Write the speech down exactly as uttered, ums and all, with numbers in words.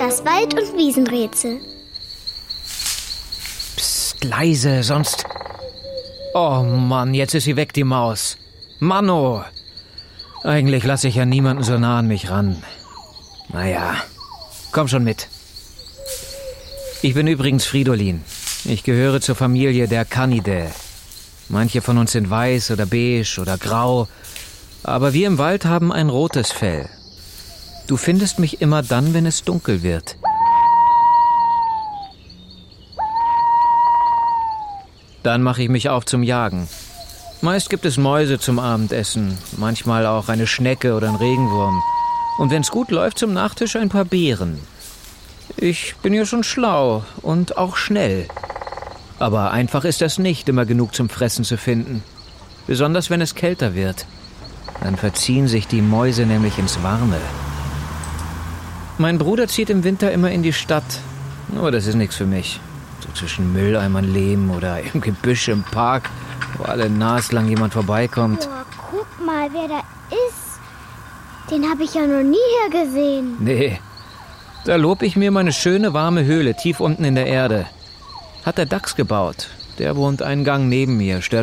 Das Wald- und Wiesenrätsel. Psst, leise, sonst... Oh Mann, jetzt ist sie weg, die Maus. Manno! Eigentlich lasse ich ja niemanden so nah an mich ran. Naja, komm schon mit. Ich bin übrigens Fridolin. Ich gehöre zur Familie der Canidae. Manche von uns sind weiß oder beige oder grau, aber wir im Wald haben ein rotes Fell. Du findest mich immer dann, wenn es dunkel wird. Dann mache ich mich auf zum Jagen. Meist gibt es Mäuse zum Abendessen, manchmal auch eine Schnecke oder ein Regenwurm. Und wenn es gut läuft, zum Nachtisch ein paar Beeren. Ich bin ja schon schlau und auch schnell. Aber einfach ist das nicht, immer genug zum Fressen zu finden. Besonders wenn es kälter wird. Dann verziehen sich die Mäuse nämlich ins Warme. Mein Bruder zieht im Winter immer in die Stadt. Aber das ist nichts für mich. So zwischen Mülleimern leben oder im Gebüsch im Park, wo alle naslang jemand vorbeikommt. Boah, guck mal, wer da ist. Den habe ich ja noch nie hier gesehen. Nee, da lob ich mir meine schöne warme Höhle tief unten in der Erde. Hat der Dachs gebaut. Der wohnt einen Gang neben mir, stört